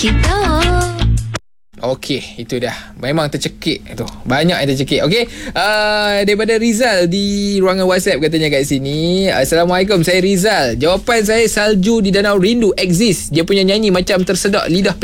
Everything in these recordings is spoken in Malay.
kita. Okey, itu dah. Memang tercekik tu. Banyak yang tercekik. Okey. Daripada Rizal di ruangan WhatsApp katanya kat sini. Assalamualaikum, saya Rizal. Jawapan saya salju di Danau Rindu exist. Dia punya nyanyi macam tersedak lidah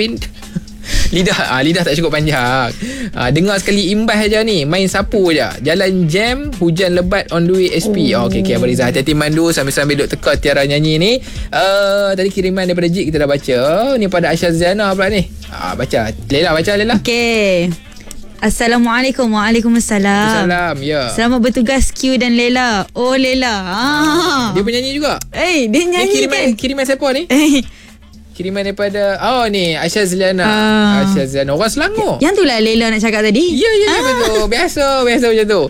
lidah tak cukup panjang. Dengar sekali imbas aja ni. Main sapu je. Jalan jam, hujan lebat on the way SP. Okey, Abang Rizal, hati-hati mandu sambil-sambil duk teka Tiara nyanyi ni. Tadi kiriman daripada Jik kita dah baca. Ni pada Aisyah Ziana pula ni. Baca. Baca Lela. Okey. Assalamualaikum. Waalaikumsalam. Salam, ya. Selamat bertugas Q dan Lela. Oh, Lela. Dia penyanyi juga. Dia nyanyi Kiriman siapa ni? Kiriman daripada ni Aisyah Ziliana. Aisyah Ziliana orang Selangor. Yang tu lah Lela nak cakap tadi. Ya betul. Biasa macam tu.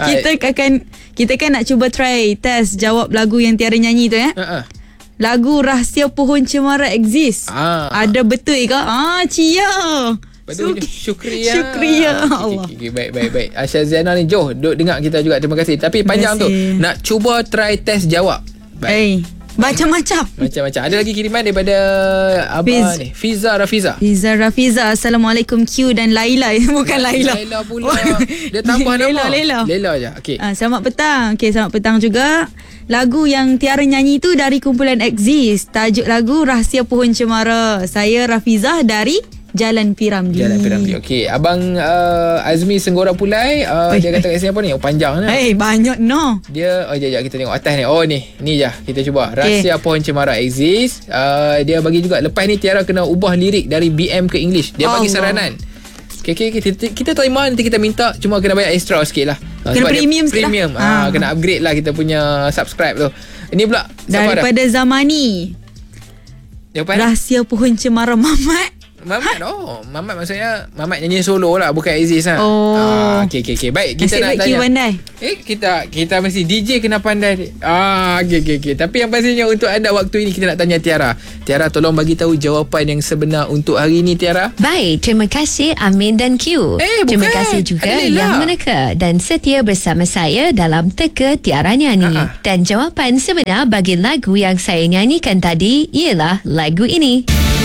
Kita kan nak cuba try test jawab lagu yang Tiara nyanyi tu ya. Lagu Rahsia Pohon Cemara exist. Ada betul ke? Cia. Betul. Syukriya. Allah. Okay, baik. Aisyah Ziliana ni jom duk dengar kita juga. Terima kasih. Tapi panjang tu. Nak cuba try test jawab. Baik. Macam-macam. Ada lagi kiriman daripada Abah ni. Fiza Rafiza. Assalamualaikum Q dan Laila. Bukan Laila. Laila pula. Dia tambah nama. Laila je. Okey. Selamat petang. Selamat petang juga. Lagu yang Tiara nyanyi tu dari kumpulan Exist. Tajuk lagu Rahsia Pohon Cemara. Saya Rafizah dari Jalan Piramli. Okey, Abang Azmi Senggora Pulai, dia kata kat sini apa ni? Panjang ni. Banyak no. Dia jap kita tengok atas ni. Ni je kita cuba. Rahsia Pohon Cemara exist. Dia bagi juga lepas ni Tiara kena ubah lirik dari BM ke English. Dia bagi saranan. Okay, kita terima, nanti kita minta, cuma kena bayar extra sikit lah. Kena premium sikit lah. Kena upgrade lah kita punya subscribe tu. Ini pula daripada Zamani. Rahsia Pohon Cemara Mamat. Mamat maksudnya Mamat nyanyi solo lah, bukan Aziz lah. Okay. Baik, kita nak tanya. Pandai. Kita mesti DJ kena pandai. Okay. Tapi yang pastinya untuk anda waktu ini kita nak tanya Tiara. Tiara, tolong bagi tahu jawapan yang sebenar untuk hari ini, Tiara. Baik, terima kasih Amin dan Q. Terima kasih juga yang meneka dan setia bersama saya dalam Teka Tiara Nyanyi. Dan jawapan sebenar bagi lagu yang saya nyanyikan tadi ialah lagu ini.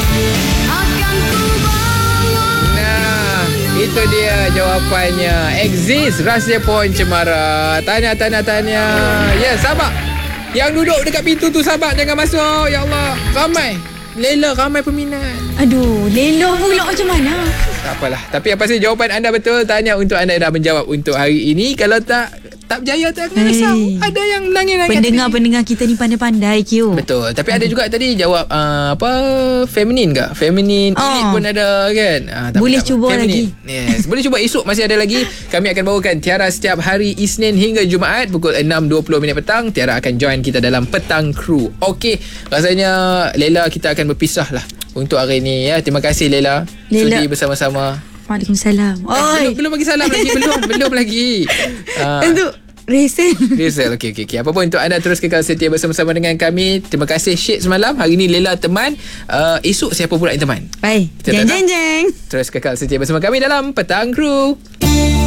Itu dia jawapannya. Exist, Rahsia Pohon Cemara. Tanya. Ya, sabar. Yang duduk dekat pintu tu sabar, jangan masuk. Ya Allah, ramai peminat. Aduh, Lela pula macam mana? Tak apalah. Tapi apa sih jawapan anda betul. Tanya untuk anda dah menjawab untuk hari ini. Kalau tak berjaya, tak akan risau. Ada yang nangis-nangis. Pendengar kita ni pandai-pandai Q. Betul. Tapi ada juga tadi jawab feminin ke? Feminin elite pun ada kan? Boleh cuba lagi. Yes. Boleh cuba esok, masih ada lagi. Kami akan bawakan Tiara setiap hari Isnin hingga Jumaat pukul 6.20 petang. Tiara akan join kita dalam Petang Crew. Okey, rasanya Lela kita akan berpisah lah untuk hari ni ya. Terima kasih Lela. Sudi bersama-sama. Waalaikumsalam. Belum bagi salam lagi. Belum lagi. Untuk Rizal. Okey. Apa pun untuk anda terus kekal setia bersama-sama dengan kami. Terima kasih Syed semalam. Hari ni Lela teman. Esok siapa pula yang teman? Baik. Jeng. Terus kekal setia bersama kami dalam Petang Crew.